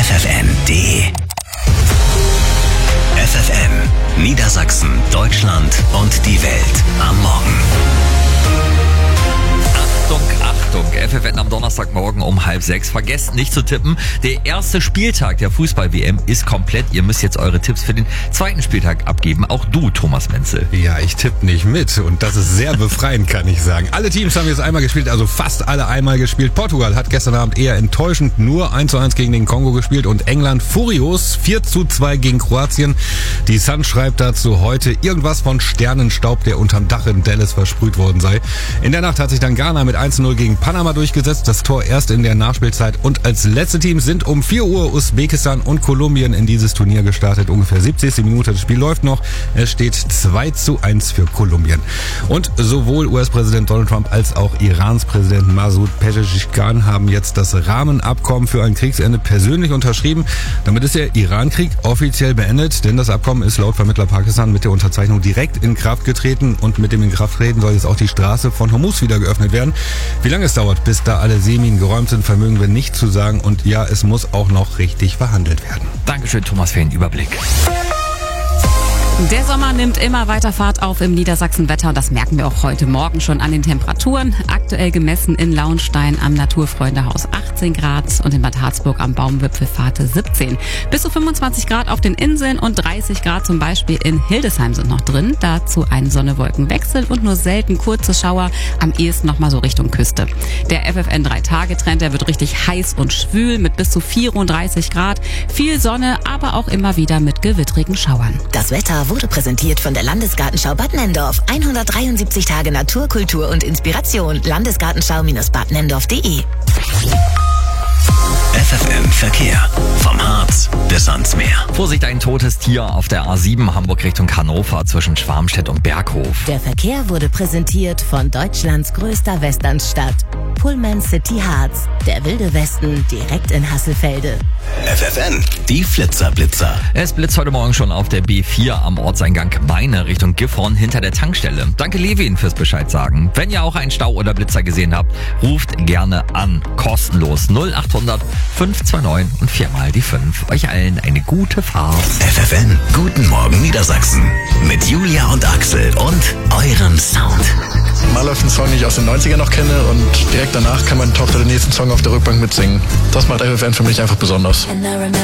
ffn.de. FFN, Niedersachsen, Deutschland und die Welt am Morgen. Achtung, FFN am Donnerstagmorgen um 5:30. Vergesst nicht zu tippen. Der erste Spieltag der Fußball-WM ist komplett. Ihr müsst jetzt eure Tipps für den zweiten Spieltag abgeben. Auch du, Thomas Menzel. Ja, ich tippe nicht mit und das ist sehr befreiend, kann ich sagen. Alle Teams haben jetzt einmal gespielt, also fast alle einmal gespielt. Portugal hat gestern Abend eher enttäuschend nur 1:1 gegen den Kongo gespielt und England furios 4:2 gegen Kroatien. Die Sun schreibt dazu heute irgendwas von Sternenstaub, der unterm Dach in Dallas versprüht worden sei. In der Nacht hat sich dann Ghana mit 1:0 gegen Panama durchgesetzt, das Tor erst in der Nachspielzeit, und als letzte Teams sind um 4 Uhr Usbekistan und Kolumbien in dieses Turnier gestartet. Ungefähr 70. Minute, das Spiel läuft noch. Es steht 2:1 für Kolumbien. Und sowohl US-Präsident Donald Trump als auch Irans Präsident Masoud Pezeshkian haben jetzt das Rahmenabkommen für ein Kriegsende persönlich unterschrieben. Damit ist der Iran-Krieg offiziell beendet, denn das Abkommen ist laut Vermittler Pakistan mit der Unterzeichnung direkt in Kraft getreten und mit dem Inkrafttreten soll jetzt auch die Straße von Hormuz wieder geöffnet werden. Wie lange es dauert, bis da alle Seeminen geräumt sind, vermögen wir nicht zu sagen. Und ja, es muss auch noch richtig verhandelt werden. Dankeschön, Thomas, für den Überblick. Der Sommer nimmt immer weiter Fahrt auf im Niedersachsen-Wetter und das merken wir auch heute Morgen schon an den Temperaturen. Aktuell gemessen in Lauenstein am Naturfreundehaus 18 Grad und in Bad Harzburg am Baumwipfelfahrt 17. Bis zu 25 Grad auf den Inseln und 30 Grad zum Beispiel in Hildesheim sind noch drin. Dazu ein Sonne-Wolken-Wechsel und nur selten kurze Schauer, am ehesten nochmal so Richtung Küste. Der FFN 3-Tage-Trend, der wird richtig heiß und schwül mit bis zu 34 Grad. Viel Sonne, aber auch immer wieder mit gewittrigen Schauern. Das Wetter wurde präsentiert von der Landesgartenschau Bad Nenndorf. 173 Tage Natur, Kultur und Inspiration. Landesgartenschau-badnenndorf.de. FFN Verkehr. Vom Harz bis ans Meer. Vorsicht, ein totes Tier auf der A7 Hamburg Richtung Hannover zwischen Schwarmstedt und Berghof. Der Verkehr wurde präsentiert von Deutschlands größter Westernstadt. Pullman City Harz. Der wilde Westen direkt in Hasselfelde. FFN, die Flitzer-Blitzer. Es blitzt heute Morgen schon auf der B4 am Ortseingang Meine Richtung Gifhorn hinter der Tankstelle. Danke Levin fürs Bescheid sagen. Wenn ihr auch einen Stau oder Blitzer gesehen habt, ruft gerne an. Kostenlos 0800 529 und 4 die 5. Euch allen eine gute Fahrt. FFN, guten Morgen Niedersachsen. Mit Julia und Axel und eurem Sound. Mal läuft ein Song, den ich aus den 90ern noch kenne, und direkt danach kann meine Tochter den nächsten Song auf der Rückbank mitsingen. Das macht FFN für mich einfach besonders.